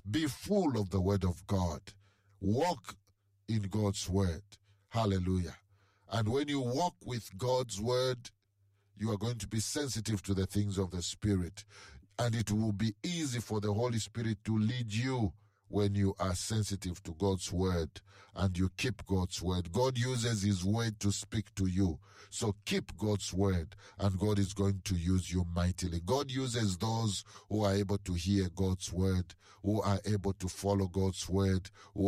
Be full of the word of God. Walk in God's word. Hallelujah. And when you walk with God's word, you are going to be sensitive to the things of the Spirit. And it will be easy for the Holy Spirit to lead you when you are sensitive to God's word and you keep God's word. God uses his word to speak to you. So keep God's word and God is going to use you mightily. God uses those who are able to hear God's word, who are able to follow God's word, who